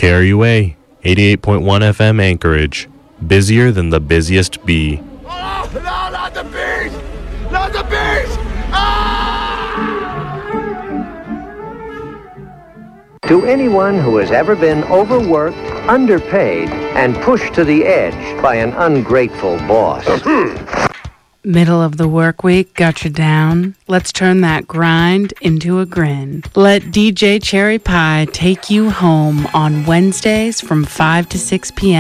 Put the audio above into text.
KRUA, 88.1 FM Anchorage. Busier than the busiest bee. Oh, no, not the bees! Not the bees! Ah! To anyone who has ever been overworked, underpaid, and pushed to the edge by an ungrateful boss. Middle of the work week got you down? Let's turn that grind into a grin. Let DJ Cherry Pie take you home on Wednesdays from 5 to 6 p.m.